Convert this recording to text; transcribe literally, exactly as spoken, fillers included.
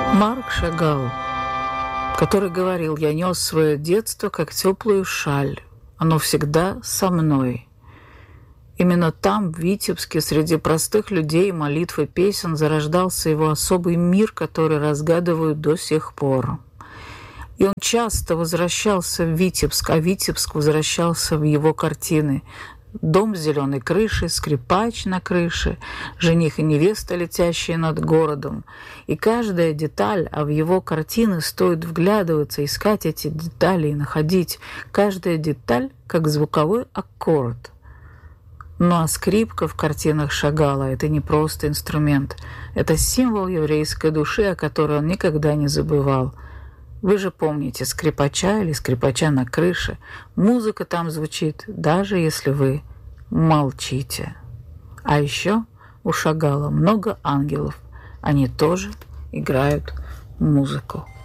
Марк Шагал, который говорил: «Я нес свое детство, как теплую шаль. Оно всегда со мной». Именно там, в Витебске, среди простых людей, молитв и песен зарождался его особый мир, который разгадывают до сих пор. И он часто возвращался в Витебск, а Витебск возвращался в его картины. Дом с зеленой крышей, скрипач на крыше, жених и невеста, летящие над городом. И каждая деталь, а в его картины стоит вглядываться, искать эти детали и находить. Каждая деталь как звуковой аккорд. Ну а скрипка в картинах Шагала – это не просто инструмент. Это символ еврейской души, о которой он никогда не забывал. Вы же помните скрипача или скрипача на крыше. Музыка там звучит, даже если вы молчите. А еще у Шагала много ангелов. Они тоже играют музыку.